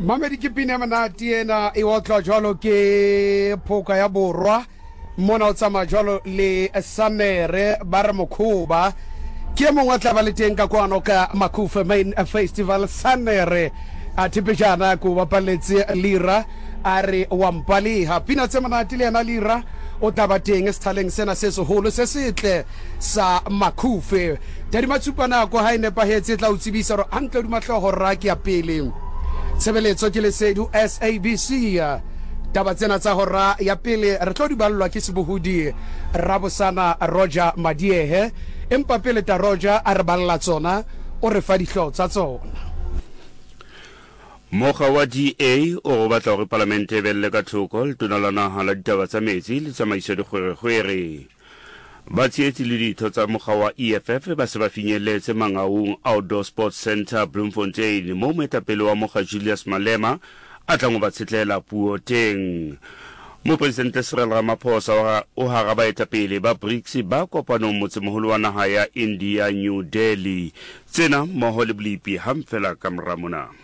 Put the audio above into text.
Mamedi ke pina manati ena e otla jwalo ke phoka ya borwa mona o tsama jwalo le Sanere bar Mokhuba ke mongwe tla ba le teng ka kwano ka Makufe Main Festival Sanere a tipejana ku bapaletse Lira are wampaliha pina tse manati le ena Lira o taba teng sethaleng sena se seholo se setle sa Makufe tadi matsupana go ha ine pahetse tla utsibisa ro antle di mahloho ra ke ya pele Sebeletso ke lesedu SABC taba tsena tsa hora ya pele re tlo di ballwa ke sebohudi Rabosana Roger Madiehe empa pele ta Roger a re balla tsona o re fa dihlo tsa tsona Moga wa DA o batla gore parlamente belle ka thoko le tonalana hala ditaba tsa metsi le tsamaiso dikgwere ba tsietsi le ditho tsa moga wa EFF ba se ba finyelletse Mangaung Outdoor Sports Center Bloemfontein mo moetapele wa moga Julius Malema a tla go ba tsetlela puo teng mo presidente Cyril Ramaphosa o ha ga baetapele ba BRICS ba kopano motsemoholo wa naha ya India New Delhi tsena mo ho le blipi hamfela ka mramona